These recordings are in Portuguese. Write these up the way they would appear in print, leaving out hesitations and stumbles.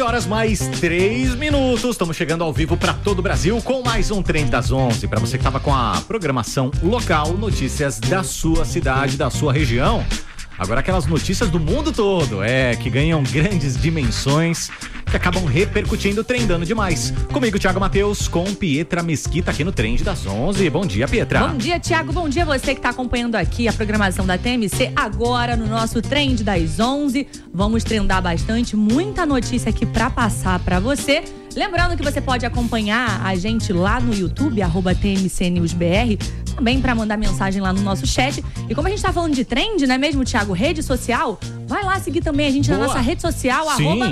horas mais 3 minutos. Estamos chegando ao vivo para todo o Brasil com mais um Trend das 11. Para você que estava com a programação local, notícias da sua cidade, da sua região. Agora aquelas notícias do mundo todo, que ganham grandes dimensões, que acabam repercutindo, trendando demais. Comigo, Thiago Matheus, com Pietra Mesquita aqui no Trend das 11. Bom dia, Pietra. Bom dia, Thiago. Bom dia você que está acompanhando aqui a programação da TMC agora no nosso Trend das 11. Vamos trendar bastante, muita notícia aqui para passar para você. Lembrando que você pode acompanhar a gente lá no YouTube, @TMCNewsBR, também para mandar mensagem lá no nosso chat. E como a gente tá falando de trend, né mesmo, Thiago? Rede social, vai lá seguir também a gente na nossa rede social,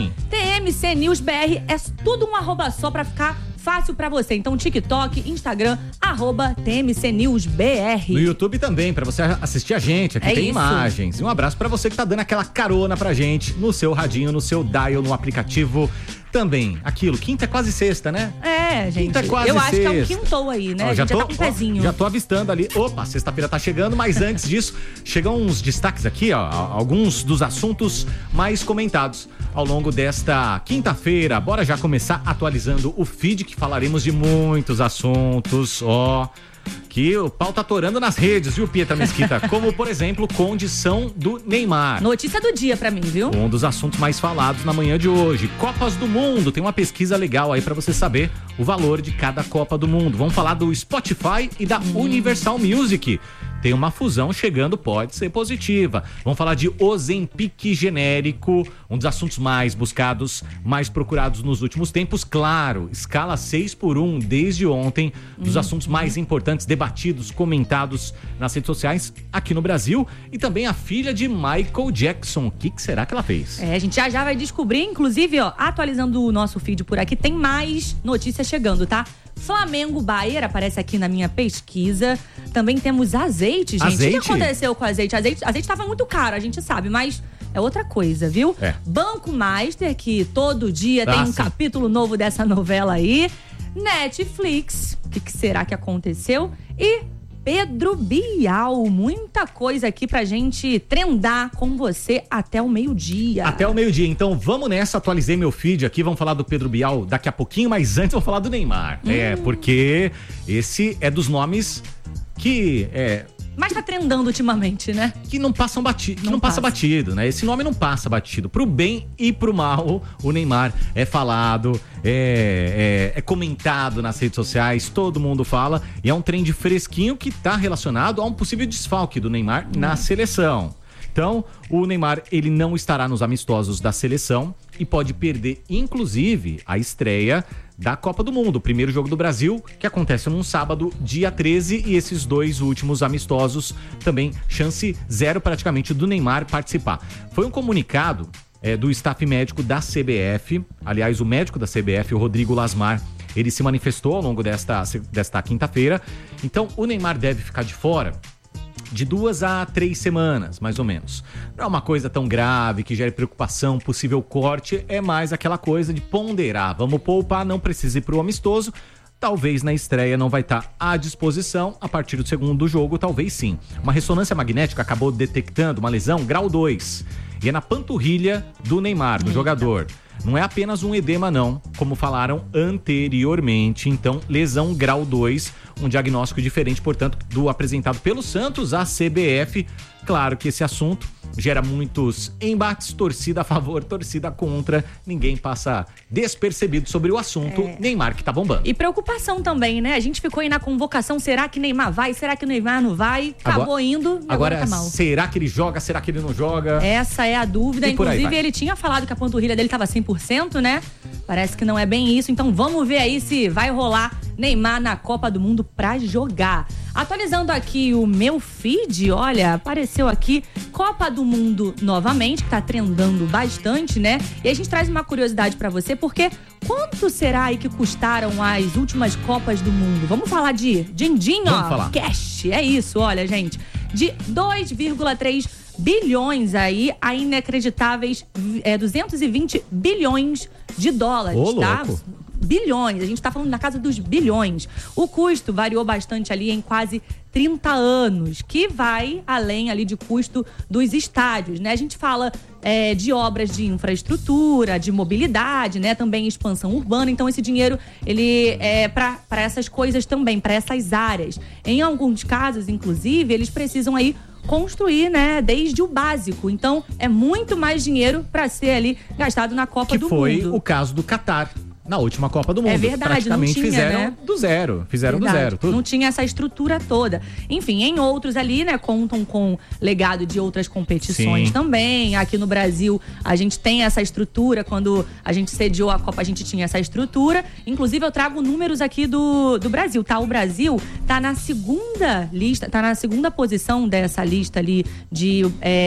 @TMCNewsBR. É tudo um arroba só para ficar fácil pra você. Então, TikTok, Instagram, @TMCNewsBR. No YouTube também, pra você assistir a gente. Aqui tem imagens. E um abraço pra você que tá dando aquela carona pra gente no seu radinho, no seu dial, no aplicativo. Também, aquilo, quinta é quase sexta, né? Gente. Quinta é quase eu sexta. acho que é um quintou aí, né? A gente já tá com um pezinho. Já tô avistando ali. Opa, sexta-feira tá chegando, mas antes disso, chegam uns destaques aqui, alguns dos assuntos mais comentados ao longo desta quinta-feira. Bora já começar atualizando o feed, que falaremos de muitos assuntos, que o pau tá atorando nas redes, viu, Pietra Mesquita? Como, por exemplo, condição do Neymar. Notícia do dia pra mim, viu? Um dos assuntos mais falados na manhã de hoje. Copas do Mundo. Tem uma pesquisa legal aí pra você saber o valor de cada Copa do Mundo. Vamos falar do Spotify e da Universal Music. Tem uma fusão chegando, pode ser positiva. Vamos falar de Ozempic genérico, um dos assuntos mais buscados, mais procurados nos últimos tempos. Claro, escala 6x1 desde ontem, dos assuntos mais importantes, debatidos, comentados nas redes sociais aqui no Brasil. E também a filha de Michael Jackson. O que será que ela fez? A gente já vai descobrir, inclusive, atualizando o nosso feed por aqui, tem mais notícias chegando, tá? Flamengo Bayer aparece aqui na minha pesquisa. Também temos azeite, gente. O que aconteceu com azeite? Azeite tava muito caro, a gente sabe, mas é outra coisa, viu? Banco Master, que todo dia tem um capítulo novo dessa novela aí. Netflix, o que será que aconteceu? E Pedro Bial, muita coisa aqui pra gente trendar com você até o meio-dia. Até o meio-dia, então vamos nessa, atualizei meu feed aqui, vamos falar do Pedro Bial daqui a pouquinho, mas antes vamos falar do Neymar. Porque esse é dos nomes que mas tá trendando ultimamente, né? Que não passam batido, não passa batido, né? Esse nome não passa batido. Pro bem e pro mal, o Neymar é falado, é comentado nas redes sociais, todo mundo fala. E é um trend fresquinho que tá relacionado a um possível desfalque do Neymar na seleção. Então, o Neymar, ele não estará nos amistosos da seleção e pode perder, inclusive, a estreia da Copa do Mundo, o primeiro jogo do Brasil, que acontece num sábado, dia 13, e esses dois últimos amistosos também, chance zero praticamente do Neymar participar. Foi um comunicado do staff médico da CBF, aliás, o médico da CBF, o Rodrigo Lasmar, ele se manifestou ao longo desta quinta-feira. Então, o Neymar deve ficar de fora de 2 a 3 semanas, mais ou menos. Não é uma coisa tão grave que gere preocupação, possível corte, é mais aquela coisa de ponderar. Vamos poupar, não precisa ir pro amistoso. Talvez na estreia não vai estar à disposição, a partir do segundo jogo, talvez sim. Uma ressonância magnética acabou detectando uma lesão grau 2. E é na panturrilha do Neymar, do jogador. Não é apenas um edema não, como falaram anteriormente. Então, lesão grau 2, um diagnóstico diferente, portanto, do apresentado pelo Santos à CBF. Claro que esse assunto gera muitos embates, torcida a favor, torcida contra. Ninguém passa despercebido sobre o assunto. Neymar que tá bombando. E preocupação também, né? A gente ficou aí na convocação, será que Neymar vai? Será que o Neymar não vai? Acabou indo, agora tá mal. Será que ele joga? Será que ele não joga? Essa é a dúvida. Inclusive, ele tinha falado que a panturrilha dele tava 100%, né? Parece que não é bem isso. Então vamos ver aí se vai rolar Neymar na Copa do Mundo pra jogar. Atualizando aqui o meu feed, olha, apareceu aqui Copa do Mundo novamente, que tá trendando bastante, né? E a gente traz uma curiosidade pra você, porque quanto será aí que custaram as últimas Copas do Mundo? Vamos falar de din-din, cash. É isso, olha, gente. De 2,3 bilhões aí a inacreditáveis 220 bilhões de dólares, tá? Louco. bilhões. A gente está falando na casa dos bilhões. O custo variou bastante ali em quase 30 anos, que vai além ali de custo dos estádios, né? A gente fala de obras de infraestrutura, de mobilidade, né? Também expansão urbana. Então, esse dinheiro, ele é para essas coisas também, para essas áreas. Em alguns casos, inclusive, eles precisam aí construir, né, desde o básico. Então, é muito mais dinheiro para ser ali gastado na Copa do Mundo. Que foi o caso do Catar. Na última Copa do Mundo. É verdade, praticamente não tinha, fizeram né? do zero. Fizeram verdade. Do zero. Tudo. Não tinha essa estrutura toda. Enfim, em outros ali, né, contam com legado de outras competições. Sim. Também. Aqui no Brasil, a gente tem essa estrutura. Quando a gente sediou a Copa, a gente tinha essa estrutura. Inclusive, eu trago números aqui do Brasil, tá? O Brasil tá na segunda lista, tá na segunda posição dessa lista ali de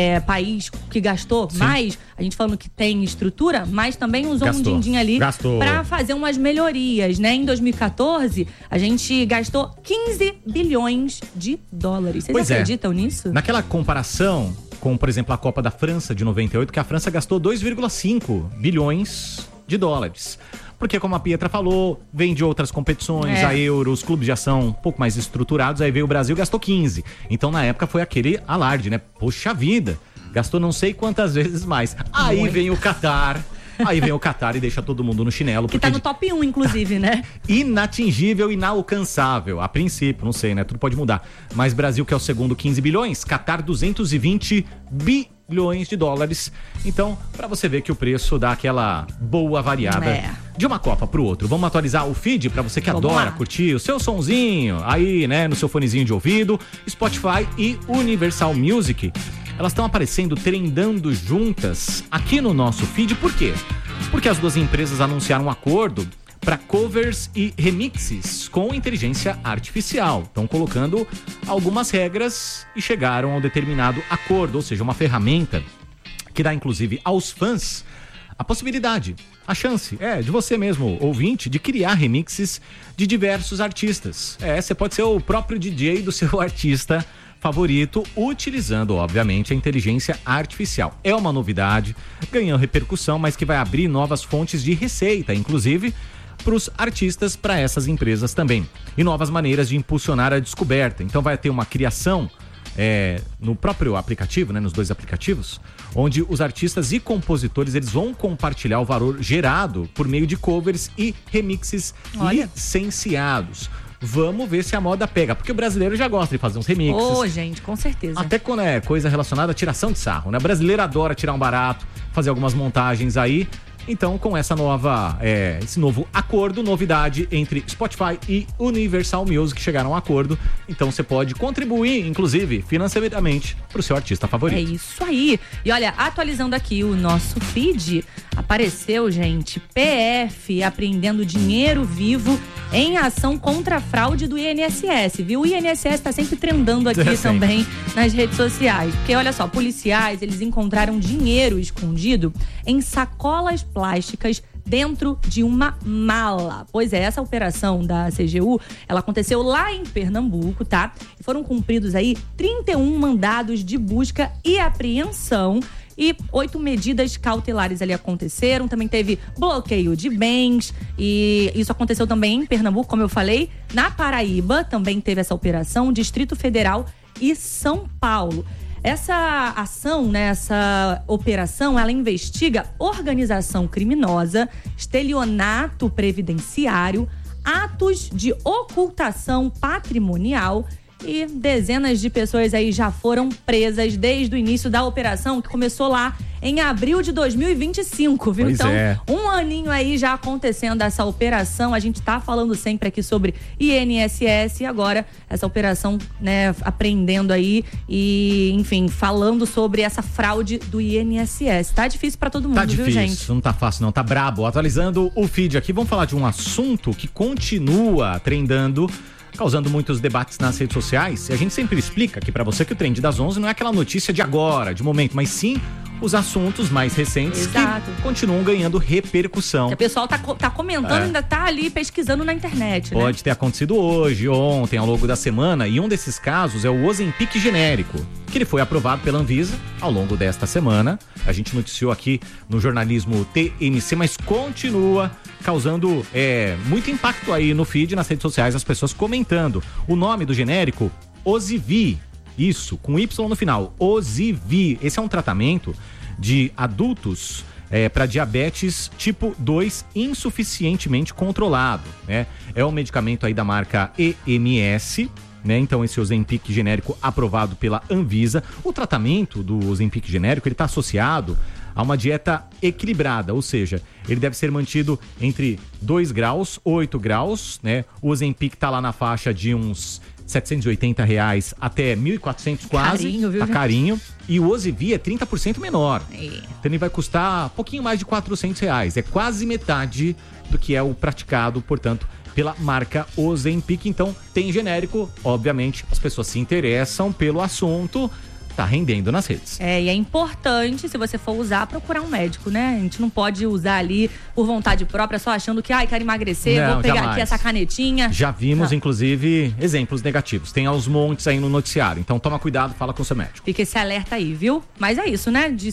país que gastou. Sim. Mais, a gente falando que tem estrutura, mas também usou um din-din ali pra fazer umas melhorias, né? Em 2014, a gente gastou 15 bilhões de dólares. Vocês acreditam nisso? Naquela comparação com, por exemplo, a Copa da França de 98, que a França gastou 2,5 bilhões de dólares. Porque, como a Pietra falou, vem de outras competições, a Euro, os clubes já são um pouco mais estruturados, aí veio o Brasil e gastou 15. Então, na época, foi aquele alarde, né? Poxa vida, gastou não sei quantas vezes mais. Aí vem o Catar... Aí vem o Catar e deixa todo mundo no chinelo. Que tá no top 1, inclusive, né? Inatingível, inalcançável. A princípio, não sei, né? Tudo pode mudar. Mas Brasil, que é o segundo, 15 bilhões. Catar, 220 bilhões de dólares. Então, pra você ver que o preço dá aquela boa variada de uma Copa pro outro. Vamos atualizar o feed pra você que adora curtir o seu sonzinho aí, né? No seu fonezinho de ouvido. Spotify e Universal Music. Elas estão aparecendo, trendando juntas aqui no nosso feed. Por quê? Porque as duas empresas anunciaram um acordo para covers e remixes com inteligência artificial. Estão colocando algumas regras e chegaram a um determinado acordo, ou seja, uma ferramenta que dá inclusive aos fãs a possibilidade, a chance, de você mesmo, ouvinte, de criar remixes de diversos artistas. Você pode ser o próprio DJ do seu artista favorito, utilizando, obviamente, a inteligência artificial. É uma novidade, ganhou repercussão, mas que vai abrir novas fontes de receita, inclusive para os artistas, para essas empresas também. E novas maneiras de impulsionar a descoberta. Então vai ter uma criação no próprio aplicativo, né, nos dois aplicativos, onde os artistas e compositores eles vão compartilhar o valor gerado por meio de covers e remixes licenciados. Vamos ver se a moda pega, porque o brasileiro já gosta de fazer uns remixes. Gente, com certeza. Até quando é coisa relacionada à tiração de sarro, né? O brasileiro adora tirar um barato, fazer algumas montagens aí. Então, com essa esse novo acordo, novidade entre Spotify e Universal Music chegaram a um acordo. Então, você pode contribuir, inclusive, financeiramente, para o seu artista favorito. É isso aí. E olha, atualizando aqui o nosso feed, apareceu, gente, PF apreendendo dinheiro vivo em ação contra a fraude do INSS, viu? O INSS está sempre trendando aqui também nas redes sociais. Porque, olha só, policiais, eles encontraram dinheiro escondido em sacolas plásticas dentro de uma mala. Pois é, essa operação da CGU, ela aconteceu lá em Pernambuco, tá? E foram cumpridos aí 31 mandados de busca e apreensão e 8 medidas cautelares ali aconteceram. Também teve bloqueio de bens e isso aconteceu também em Pernambuco, como eu falei. Na Paraíba também teve essa operação, Distrito Federal e São Paulo. Essa ação, né, essa operação, ela investiga organização criminosa, estelionato previdenciário, atos de ocultação patrimonial e dezenas de pessoas aí já foram presas desde o início da operação, que começou lá em abril de 2025, viu? Pois então, é. Um aninho aí já acontecendo essa operação. A gente tá falando sempre aqui sobre INSS e agora essa operação, né, apreendendo aí e, enfim, falando sobre essa fraude do INSS. Tá difícil pra todo mundo, tá difícil, viu, gente? Não tá fácil não, tá brabo. Atualizando o feed aqui, vamos falar de um assunto que continua trendando, causando muitos debates nas redes sociais. E a gente sempre explica aqui pra você que o Trend das 11 não é aquela notícia de agora, de momento, mas sim os assuntos mais recentes. Exato. Que continuam ganhando repercussão. Que o pessoal tá comentando, ainda tá ali pesquisando na internet, né? Pode ter acontecido hoje, ontem, ao longo da semana, e um desses casos é o Ozempic genérico, que ele foi aprovado pela Anvisa ao longo desta semana. A gente noticiou aqui no jornalismo TMC, mas continua causando muito impacto aí no feed, nas redes sociais, as pessoas comentando. O nome do genérico, Ozivy, isso, com Y no final, Ozivy. Esse é um tratamento de adultos para diabetes tipo 2 insuficientemente controlado, né? É um medicamento aí da marca EMS, né? Então esse Ozempic genérico aprovado pela Anvisa. O tratamento do Ozempic genérico, ele está associado a uma dieta equilibrada, ou seja, ele deve ser mantido entre 2 graus, 8 graus, né? O Ozempic tá lá na faixa de uns R$780 até 1.400 quase. Carinho, viu? Tá carinho. E o Ozivy é 30% menor. Então ele vai custar um pouquinho mais de R$400. É quase metade do que é o praticado, portanto, pela marca Ozempic. Então tem genérico, obviamente, as pessoas se interessam pelo assunto. Tá rendendo nas redes. E é importante, se você for usar, procurar um médico, né? A gente não pode usar ali por vontade própria, só achando que, quero emagrecer, vou pegar aqui essa canetinha. Já vimos, inclusive, exemplos negativos. Tem aos montes aí no noticiário. Então toma cuidado, fala com o seu médico. Fica esse alerta aí, viu? Mas é isso, né? De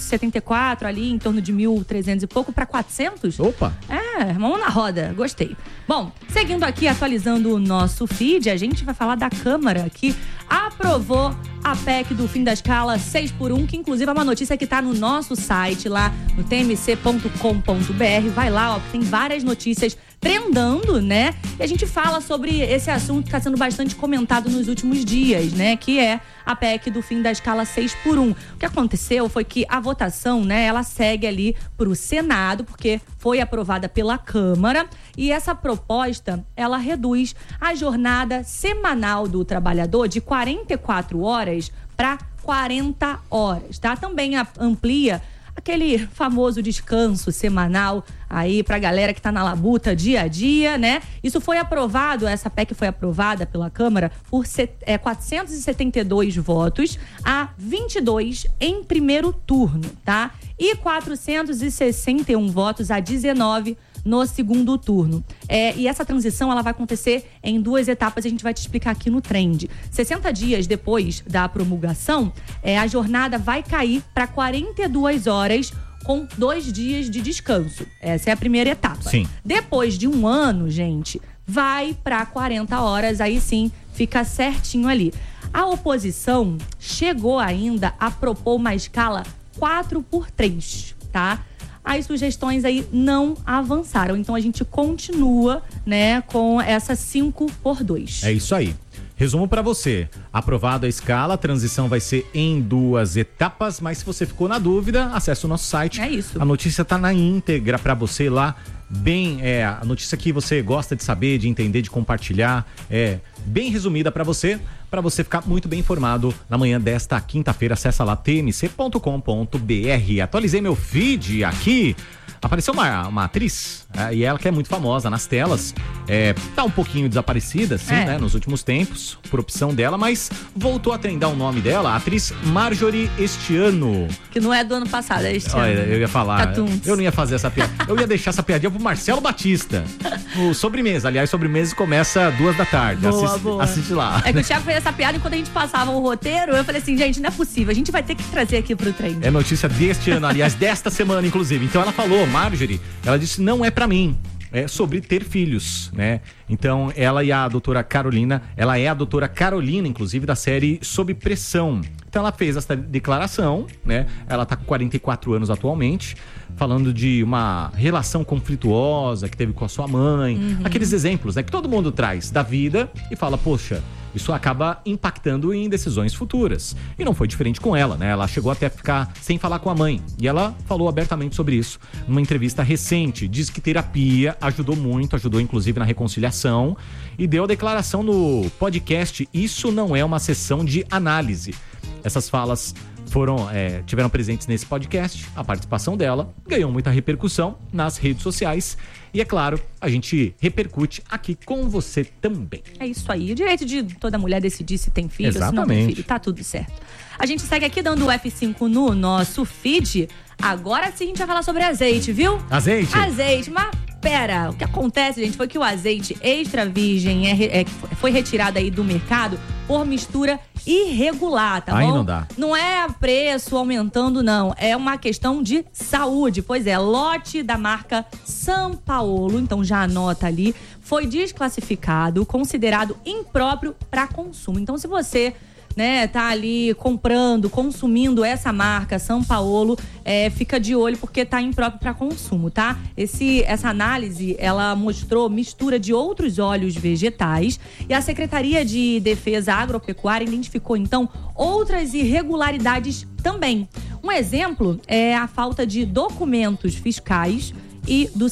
774 ali, em torno de 1.300 e pouco para 400. Opa! Mão na roda. Gostei. Bom, seguindo aqui, atualizando o nosso feed, a gente vai falar da Câmara, que aprovou a PEC do fim da escala 6x1, que inclusive é uma notícia que tá no nosso site lá no tmc.com.br. Vai lá, que tem várias notícias trendando, né? E a gente fala sobre esse assunto que está sendo bastante comentado nos últimos dias, né? Que é a PEC do fim da escala 6x1. O que aconteceu foi que a votação, né? Ela segue ali para o Senado, porque foi aprovada pela Câmara. E essa proposta, ela reduz a jornada semanal do trabalhador de 44 horas para 40 horas, tá? Também amplia aquele famoso descanso semanal aí pra galera que tá na labuta dia a dia, né? Isso foi aprovado, essa PEC foi aprovada pela Câmara por 472 votos a 22 em primeiro turno, tá? E 461 votos a 19 no segundo turno. E essa transição, ela vai acontecer em 2 etapas, a gente vai te explicar aqui no Trend. 60 dias depois da promulgação, a jornada vai cair para 42 horas com 2 dias de descanso. Essa é a primeira etapa. Sim. Depois de 1 ano, gente, vai para 40 horas, aí sim fica certinho ali. A oposição chegou ainda a propor uma escala 4x3, tá? As sugestões aí não avançaram. Então a gente continua, né, com essa 5x2. É isso aí. Resumo para você. Aprovada a escala, a transição vai ser em 2 etapas, mas se você ficou na dúvida, acesse o nosso site. É isso. A notícia tá na íntegra para você lá. Bem, a notícia que você gosta de saber, de entender, de compartilhar, bem resumida para você ficar muito bem informado na manhã desta quinta-feira. Acessa lá tmc.com.br. Atualizei meu feed aqui. Apareceu uma atriz, e ela que é muito famosa nas telas, tá um pouquinho desaparecida, assim, né, nos últimos tempos, por opção dela, mas voltou a trendar o nome dela, a atriz Marjorie este ano. Que não é do ano passado, é este ano. Olha, eu ia falar, eu não ia fazer essa piada, eu ia deixar essa piadinha pro Marcelo Batista. O Sobremesa, aliás, Sobremesa começa 2 da tarde, assiste lá. É que o Thiago fez essa piada enquanto a gente passava o roteiro, eu falei assim, gente, não é possível, a gente vai ter que trazer aqui pro Trend. É notícia deste ano, aliás, desta semana, inclusive. Então ela falou, Marjorie, ela disse, não é pra mim, é sobre ter filhos, né? Então ela e a doutora Carolina, ela é a doutora Carolina, inclusive, da série Sob Pressão. Então ela fez essa declaração, né? Ela tá com 44 anos atualmente, falando de uma relação conflituosa que teve com a sua mãe, aqueles exemplos, né, que todo mundo traz da vida e fala, poxa, isso acaba impactando em decisões futuras. E não foi diferente com ela, né? Ela chegou até a ficar sem falar com a mãe. E ela falou abertamente sobre isso numa entrevista recente. Diz que terapia ajudou muito, ajudou inclusive na reconciliação. E deu a declaração no podcast Isso Não É Uma Sessão de Análise. Essas falas tiveram presentes nesse podcast. A participação dela ganhou muita repercussão nas redes sociais. E é claro, a gente repercute aqui com você também. É isso aí. O direito de toda mulher decidir se tem filho ou se não tem filho. Tá tudo certo. A gente segue aqui dando o F5 no nosso feed. Agora sim a gente vai falar sobre azeite, viu? Azeite? Azeite, mas pera. O que acontece, gente, foi que o azeite extra virgem foi retirado aí do mercado por mistura irregular, tá bom? Aí não dá. Não é preço aumentando, não. É uma questão de saúde. Pois é, lote da marca São Paulo, então já anota ali, foi desclassificado, considerado impróprio para consumo. Então, se você tá ali comprando, consumindo essa marca São Paulo, fica de olho porque tá impróprio para consumo, tá? Essa análise, ela mostrou mistura de outros óleos vegetais e a Secretaria de Defesa Agropecuária identificou, então, outras irregularidades também. Um exemplo é a falta de documentos fiscais e do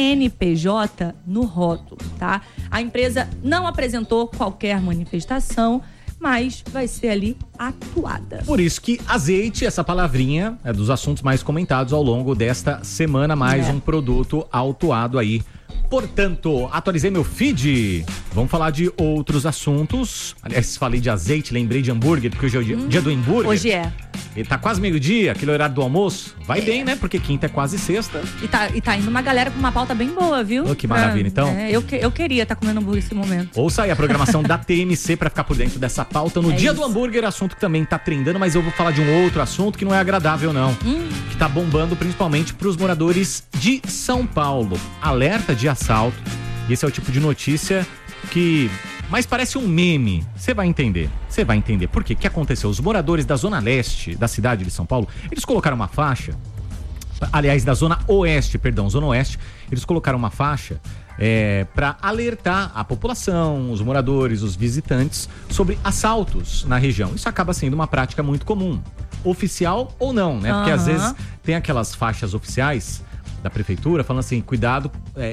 CNPJ no rótulo, tá? A empresa não apresentou qualquer manifestação, mas vai ser ali atuada. Por isso que azeite, essa palavrinha, é dos assuntos mais comentados ao longo desta semana, mais um produto autuado aí. Portanto, atualizei meu feed. Vamos falar de outros assuntos. Aliás, falei de azeite, lembrei de hambúrguer, porque hoje é o dia do hambúrguer. Hoje é. E tá quase meio-dia, aquele horário do almoço. Vai bem, né? Porque quinta é quase sexta. E tá indo uma galera com uma pauta bem boa, viu? Oh, que maravilha, então. Eu queria estar comendo hambúrguer nesse momento. Ouça aí a programação da TMC pra ficar por dentro dessa pauta no dia do hambúrguer, assunto que também tá trendando, mas eu vou falar de um outro assunto que não é agradável, não. Que tá bombando principalmente pros moradores de São Paulo. Alerta de assalto. E esse é o tipo de notícia que... Mas parece um meme. Você vai entender. Por quê? O que aconteceu? Os moradores da zona leste da cidade de São Paulo, eles colocaram uma faixa. Aliás, da zona oeste, eles colocaram uma faixa para alertar a população, os moradores, os visitantes sobre assaltos na região. Isso acaba sendo uma prática muito comum. Oficial ou não, né? Porque às vezes tem aquelas faixas oficiais da prefeitura falando assim, cuidado,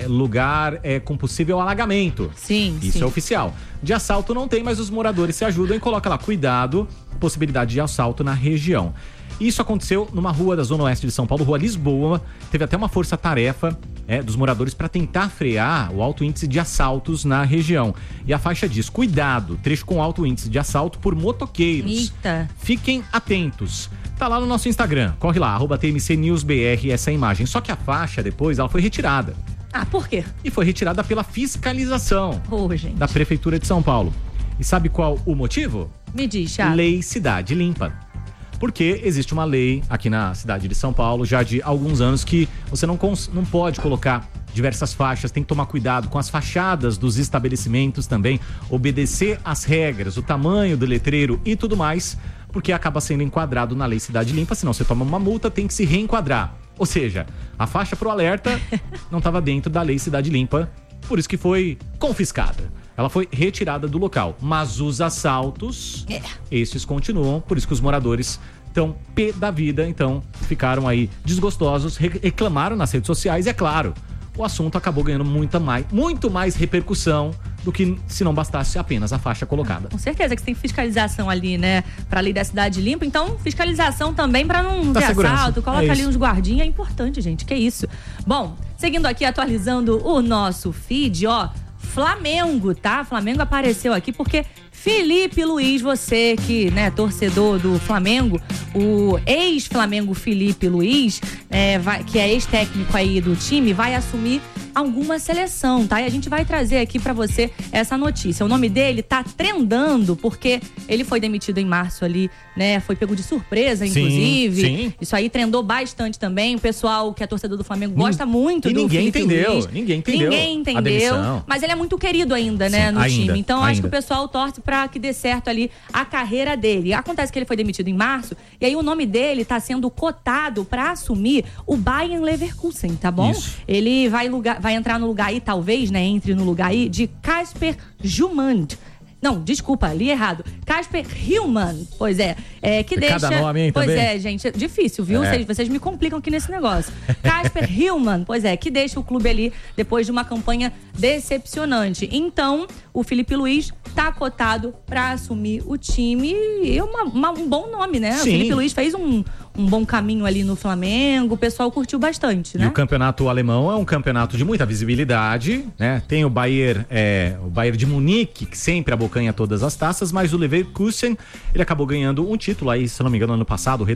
lugar com possível alagamento. Sim, Isso é oficial. De assalto não tem, mas os moradores se ajudam e colocam lá, cuidado, possibilidade de assalto na região. Isso aconteceu numa rua da Zona Oeste de São Paulo, Rua Lisboa. Teve até uma força-tarefa dos moradores para tentar frear o alto índice de assaltos na região. E a faixa diz, cuidado, trecho com alto índice de assalto por motoqueiros. Eita. Fiquem atentos. Tá lá no nosso Instagram, corre lá, @TMCNewsBR, essa imagem. Só que a faixa depois, ela foi retirada. Ah, por quê? E foi retirada pela fiscalização gente. da Prefeitura de São Paulo. E sabe qual o motivo? Me diz, Thiago. Lei Cidade Limpa. Porque existe uma lei aqui na cidade de São Paulo já de alguns anos que você não pode colocar diversas faixas, tem que tomar cuidado com as fachadas dos estabelecimentos também, obedecer às regras, o tamanho do letreiro e tudo mais, porque acaba sendo enquadrado na Lei Cidade Limpa, senão você toma uma multa, tem que se reenquadrar. Ou seja, a faixa pro alerta não estava dentro da Lei Cidade Limpa, por isso que foi confiscada. Ela foi retirada do local, mas os assaltos, esses continuam, por isso que os moradores estão pé da vida, então ficaram aí desgostosos, reclamaram nas redes sociais e é claro, o assunto acabou ganhando muito mais repercussão do que se não bastasse apenas a faixa colocada. Com certeza que você tem fiscalização ali, né, pra Lei da Cidade Limpa, então fiscalização também pra não ter assalto, coloca ali uns guardinhas, é importante, gente, que isso. Bom, seguindo aqui, atualizando o nosso feed, Flamengo, tá? Flamengo apareceu aqui porque Felipe Luiz, você que, torcedor do Flamengo, o ex-Flamengo Felipe Luiz, que é ex-técnico aí do time, vai assumir alguma seleção, tá? E a gente vai trazer aqui pra você essa notícia. O nome dele tá trendando porque ele foi demitido em março ali, né? Foi pego de surpresa, inclusive. Sim. Isso aí trendou bastante também. O pessoal que é torcedor do Flamengo gosta muito do Felipe Luiz. Ninguém entendeu. A demissão. Mas ele é muito querido ainda, né, no time. Então acho que o pessoal torce pra que dê certo ali a carreira dele. Acontece que ele foi demitido em março e aí o nome dele tá sendo cotado pra assumir o Bayer Leverkusen, tá bom? Isso. Ele vai entrar no lugar aí, talvez, entre no lugar aí de Kasper Hjulmand. Não, desculpa, li errado. Kasper Hjulmand, pois é. Que deixa... Cada nome, hein, pois também? Gente, é difícil, viu? Vocês me complicam aqui nesse negócio. Kasper Hjulmand, pois é, que deixa o clube ali depois de uma campanha decepcionante. Então, o Felipe Luiz tá cotado pra assumir o time e um bom nome, né? Sim. O Felipe Luiz fez um bom caminho ali no Flamengo, o pessoal curtiu bastante, né? E o campeonato alemão é um campeonato de muita visibilidade, né? Tem o Bayern de Munique, que sempre abocanha todas as taças, mas o Leverkusen, ele acabou ganhando um título aí, se não me engano, ano passado,